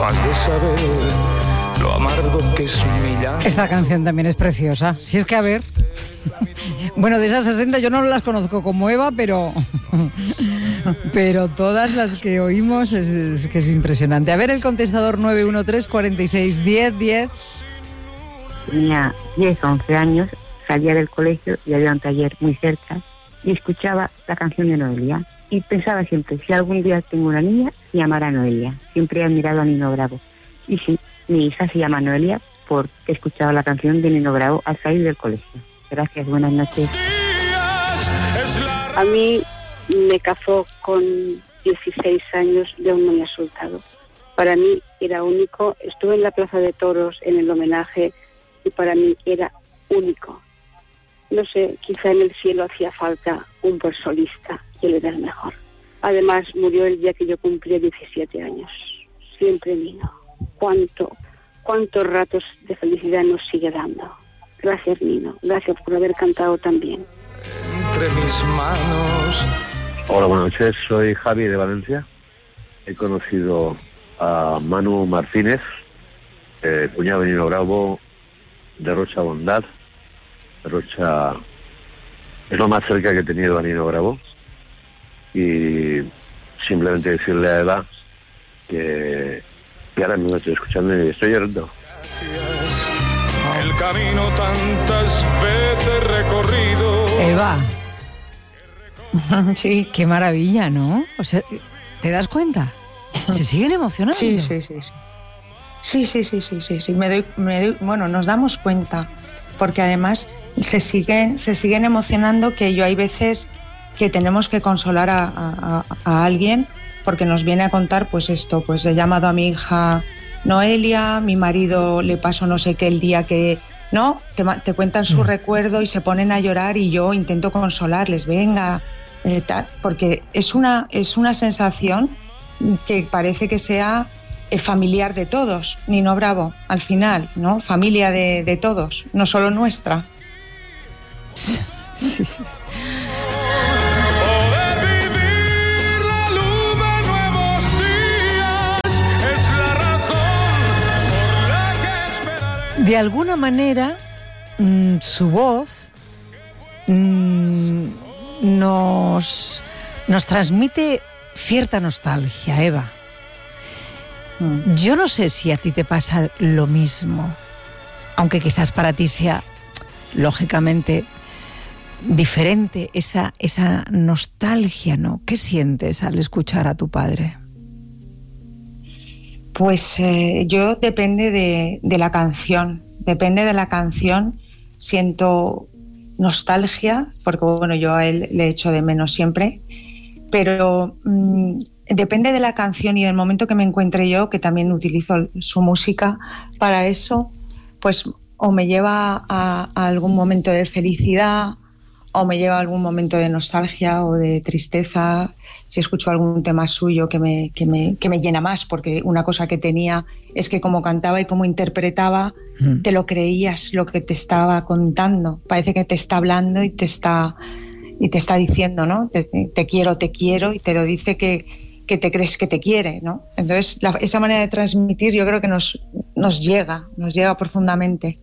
tú has de saber lo amargo que es mi llanto. Esta canción también es preciosa. Si es que, a ver... Bueno, de esas 60 yo no las conozco como Eva, pero todas las que oímos es que es impresionante. A ver, el contestador 913 46 10 10. Tenía 10 o 11 años, salía del colegio y había un taller muy cerca y escuchaba la canción de Noelia. Y pensaba siempre, si algún día tengo una niña, se llamará Noelia. Siempre he admirado a Nino Bravo. Y sí, mi hija se llama Noelia porque escuchaba la canción de Nino Bravo al salir del colegio. Gracias, buenas noches. A mí me casó con 16 años de un niño resultado. Para mí era único. Estuve en la Plaza de Toros en el homenaje y para mí era único. No sé, quizá en el cielo hacía falta un buen solista y él era el mejor. Además, murió el día que yo cumplí 17 años. Siempre Nino. ¿Cuántos ratos de felicidad nos sigue dando? Gracias, Nino. Gracias por haber cantado tan bien. Entre mis manos. Hola, buenas noches. Soy Javi de Valencia. He conocido a Manu Martínez, cuñado de Nino Bravo, de Rocha Bondad. Rocha es lo más cerca que he tenido a Nino Bravo. Y simplemente decirle a Eva que ahora mismo estoy escuchando y estoy llorando. El camino tantas veces recorrido. Eva. Sí. Qué maravilla, ¿no? O sea, ¿te das cuenta? Se siguen emocionando. Sí. Sí. Bueno, nos damos cuenta, porque además se siguen emocionando, que yo hay veces que tenemos que consolar a alguien porque nos viene a contar pues esto, pues he llamado a mi hija Noelia, mi marido le pasó no sé qué el día que... ¿No? Te cuentan su recuerdo y se ponen a llorar y yo intento consolarles, venga, porque es una sensación que parece que sea familiar de todos, Nino Bravo, al final, ¿no? Familia de todos, no solo nuestra. Sí. De alguna manera, su voz nos transmite cierta nostalgia, Eva. Yo no sé si a ti te pasa lo mismo, aunque quizás para ti sea, lógicamente, diferente esa nostalgia, ¿no? ¿Qué sientes al escuchar a tu padre? Pues yo depende de la canción. Depende de la canción. Siento nostalgia, porque bueno, yo a él le echo de menos siempre. Pero depende de la canción y del momento que me encuentre yo, que también utilizo su música para eso, pues o me lleva a algún momento de felicidad o me lleva a algún momento de nostalgia o de tristeza, si escucho algún tema suyo que me llena más, porque una cosa que tenía es que como cantaba y como interpretaba, te lo creías lo que te estaba contando. Parece que te está hablando y te está diciendo, ¿no? Te quiero, y te lo dice que te crees que te quiere, ¿no? Entonces, esa manera de transmitir yo creo que nos llega profundamente.